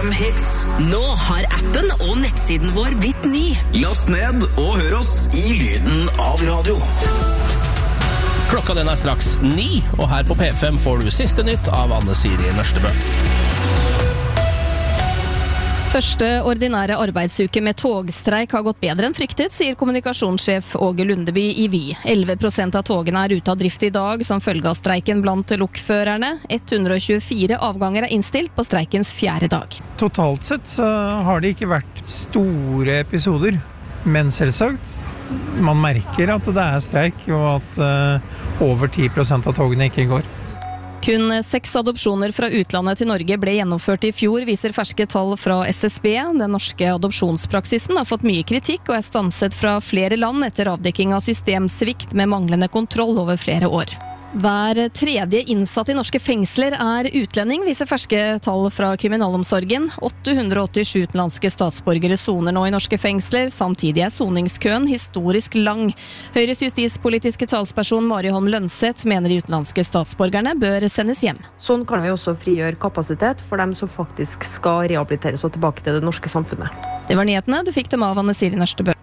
P5 Hits. Nå har appen og nettsiden vår blitt ny. Last ned og hør oss i lyden av radio. Klokka den straks 9, og her på P5 får du siste nytt av Anne Siri Nørstebø. Første ordinære arbeidsuke med togstreik har gått bedre enn fryktet, sier kommunikasjonssjef Åge Lundeby i Vy. 11% av togene er ute av drift i dag som følge av streiken blant lokførerne. 124 avganger er innstilt på streikens 4. dag. Totalt sett så har det ikke vært store episoder, men selvsagt, man merker at det er streik og at over 10% av togene ikke går. Kun 6 adopsjoner fra utlandet til Norge ble gjennomført i fjor, viser ferske tall fra SSB. Den norske adopsjonspraksisen har fått mye kritikk og er stanset fra flere land etter avdekking av systemsvikt med manglende kontroll over flere år. Hver tredje innsatt i norske fengsler er utlending, viser ferske tall fra kriminalomsorgen. 887 utenlandske statsborgere soner nå i norske fengsler, samtidig er soningskøen historisk lang. Høyres justispolitiske talsperson Mari Holm Lønseth mener de utenlandske statsborgerne bør sendes hjem. Sånn kan vi også frigjøre kapasitet for dem som faktisk skal rehabiliteres og tilbake til det norske samfunnet. Det var nyhetene, du fikk dem av Anne Siri Nørstebø.